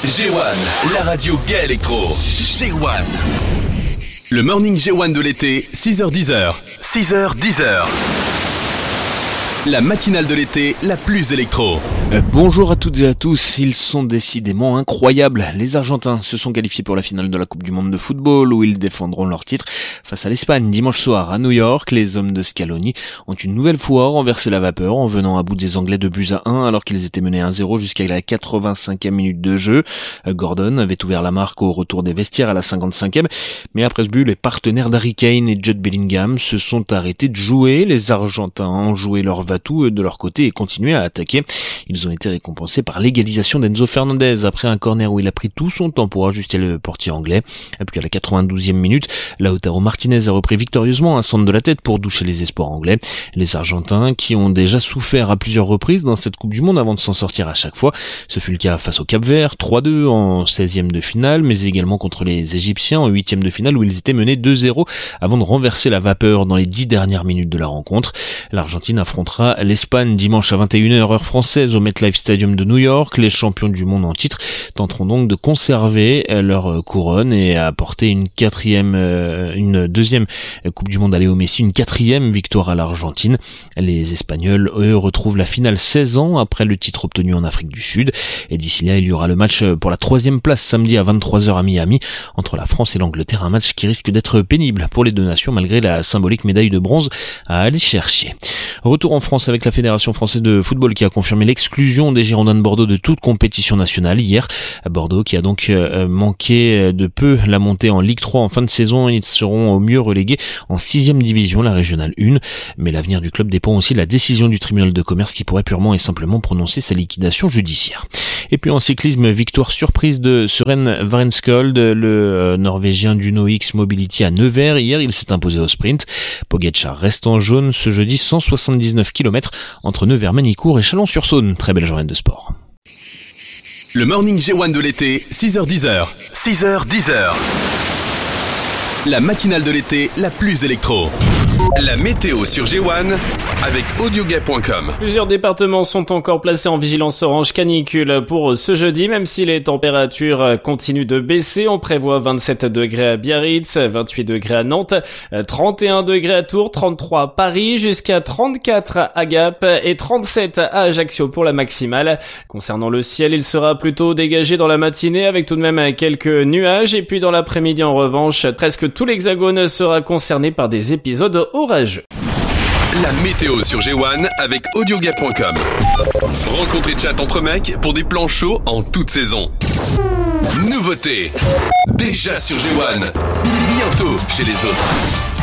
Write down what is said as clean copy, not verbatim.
G1, la radio gay électro. G1. Le morning G1 de l'été, 6h-10h. 6h-10h. La matinale de l'été, la plus électro. Bonjour à toutes et à tous, ils sont décidément incroyables. Les Argentins se sont qualifiés pour la finale de la Coupe du Monde de football où ils défendront leur titre face à l'Espagne dimanche soir à New York. Les hommes de Scaloni ont une nouvelle fois renversé la vapeur en venant à bout des Anglais de buts à 1 alors qu'ils étaient menés 1-0 jusqu'à la 85e minute de jeu. Gordon avait ouvert la marque au retour des vestiaires à la 55e, mais après ce but, les partenaires d'Harry Kane et Jude Bellingham se sont arrêtés de jouer. Les Argentins ont joué leur va-tout de leur côté et continué à attaquer. Ils ont été récompensés par l'égalisation d'Enzo Fernandez après un corner où il a pris tout son temps pour ajuster le portier anglais. Et puis à la 92e minute, Lautaro Martinez a repris victorieusement un centre de la tête pour doucher les espoirs anglais. Les Argentins qui ont déjà souffert à plusieurs reprises dans cette Coupe du Monde avant de s'en sortir à chaque fois. Ce fut le cas face au Cap-Vert, 3-2 en 16e de finale, mais également contre les Égyptiens en 8e de finale où ils étaient menés 2-0 avant de renverser la vapeur dans les 10 dernières minutes de la rencontre. L'Argentine affrontera l'Espagne dimanche à 21h heure française au MetLife Stadium de New York. Les champions du monde en titre tenteront donc de conserver leur couronne et apporter une deuxième Coupe du Monde à Léo Messi, une 4e victoire à l'Argentine. Les Espagnols, eux, retrouvent la finale 16 ans après le titre obtenu en Afrique du Sud. Et d'ici là, il y aura le match pour la 3e place samedi à 23h à Miami entre la France et l'Angleterre. Un match qui risque d'être pénible pour les deux nations malgré la symbolique médaille de bronze à aller chercher. Retour en France avec la Fédération française de football qui a confirmé l'exclusion des Girondins de Bordeaux de toute compétition nationale hier. À Bordeaux qui a donc manqué de peu la montée en Ligue 3 en fin de saison, ils seront au mieux relégués en 6e division, la régionale 1. Mais l'avenir du club dépend aussi de la décision du tribunal de commerce qui pourrait purement et simplement prononcer sa liquidation judiciaire. Et puis en cyclisme, victoire surprise de Søren Varenskold, le Norvégien d'Uno X Mobility à Nevers. Hier, il s'est imposé au sprint. Pogačar reste en jaune ce jeudi, 179 km entre Nevers-Manicourt et Chalon-sur-Saône. Très belle journée de sport. Le morning G1 de l'été, 6h-10h. 6h-10h. La matinale de l'été, la plus électro. La météo sur G1 avec audiogay.com. Plusieurs départements sont encore placés en vigilance orange canicule pour ce jeudi, même si les températures continuent de baisser. On prévoit 27 degrés à Biarritz, 28 degrés à Nantes, 31 degrés à Tours, 33 à Paris, jusqu'à 34 à Gap et 37 à Ajaccio pour la maximale. Concernant le ciel, il sera plutôt dégagé dans la matinée avec tout de même quelques nuages. Et puis dans l'après-midi, en revanche, presque tout l'Hexagone sera concerné par des épisodes orageux. La météo sur G1 avec audiogay.com. Rencontre et chat entre mecs pour des plans chauds en toute saison. Nouveauté. Déjà sur G1. Bientôt chez les autres.